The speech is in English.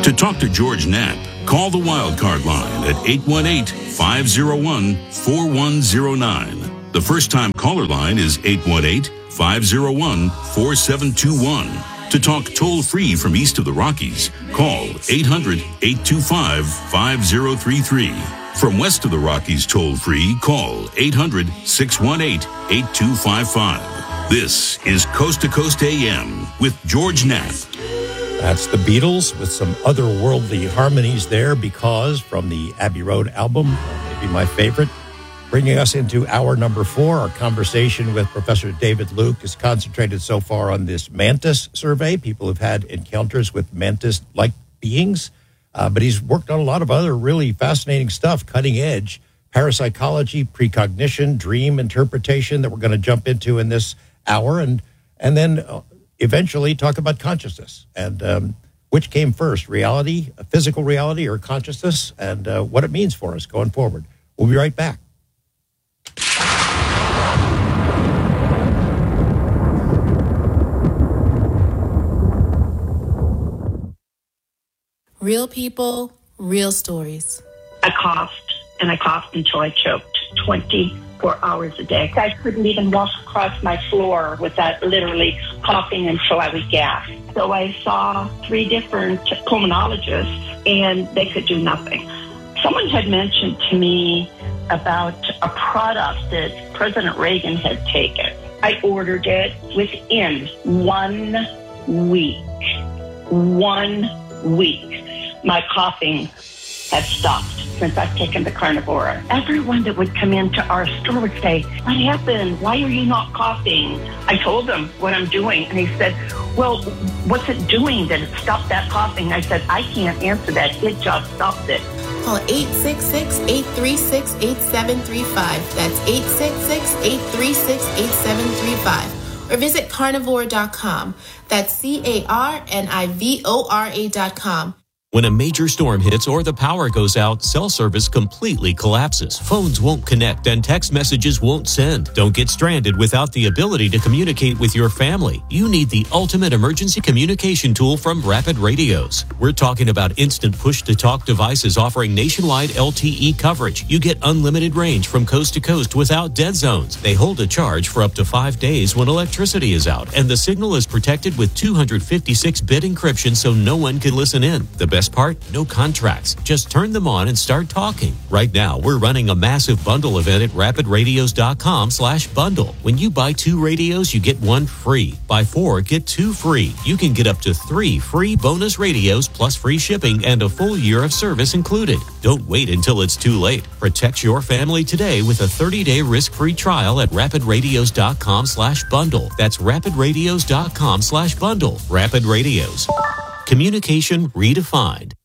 To talk to George Knapp, call the Wildcard line at 818-501-4109. The first-time caller line is 818-501-4721. To talk toll-free from east of the Rockies, call 800-825-5033. From west of the Rockies toll-free, call 800-618-8255. This is Coast to Coast AM with George Knapp. That's the Beatles with some otherworldly harmonies there, Because, from the Abbey Road album, maybe my favorite. Bringing us into hour number 4, our conversation with Professor David Luke is concentrated so far on this mantis survey. People have had encounters with mantis-like beings, but he's worked on a lot of other really fascinating stuff, cutting edge, parapsychology, precognition, dream interpretation that we're going to jump into in this hour, and then eventually talk about consciousness and which came first, reality, physical reality, or consciousness, and what it means for us going forward. We'll be right back. Real people, real stories. I coughed until I choked 24 hours a day. I couldn't even walk across my floor without literally coughing until I would gasp. So I saw 3 different pulmonologists, and they could do nothing. Someone had mentioned to me about a product that President Reagan had taken. I ordered it within 1 week. 1 week. My coughing had stopped since I've taken the Carnivora. Everyone that would come into our store would say, "What happened? Why are you not coughing?" I told them what I'm doing, and he said, "Well, what's it doing that it stopped that coughing?" I said, "I can't answer that. It just stopped it." Call 866-836-8735. That's 866-836-8735. Or visit carnivore.com. That's carnivora.com. When a major storm hits or the power goes out, cell service completely collapses. Phones won't connect and text messages won't send. Don't get stranded without the ability to communicate with your family. You need the ultimate emergency communication tool from Rapid Radios. We're talking about instant push-to-talk devices offering nationwide LTE coverage. You get unlimited range from coast to coast without dead zones. They hold a charge for up to 5 days when electricity is out, and the signal is protected with 256-bit encryption so no one can listen in. The best part? No contracts. Just turn them on and start talking. Right now, we're running a massive bundle event at rapidradios.com/bundle. When you buy 2 radios, you get 1 free. Buy 4, get 2 free. You can get up to 3 free bonus radios plus free shipping and a full year of service included. Don't wait until it's too late. Protect your family today with a 30-day risk-free trial at rapidradios.com/bundle. That's rapidradios.com/bundle. Rapid Radios. Communication redefined.